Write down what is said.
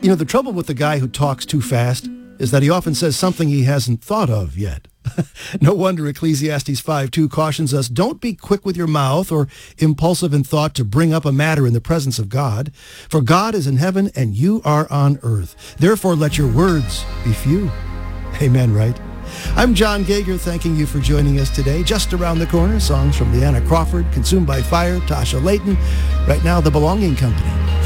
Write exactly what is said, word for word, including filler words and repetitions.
You know, the trouble with the guy who talks too fast is that he often says something he hasn't thought of yet. No wonder Ecclesiastes five two cautions us, don't be quick with your mouth or impulsive in thought to bring up a matter in the presence of God. For God is in heaven and you are on earth. Therefore, let your words be few. Amen, right? I'm John Gager, thanking you for joining us today. Just around the corner, songs from Leanna Crawford, Consumed by Fire, Tasha Layton. Right now, The Belonging Company.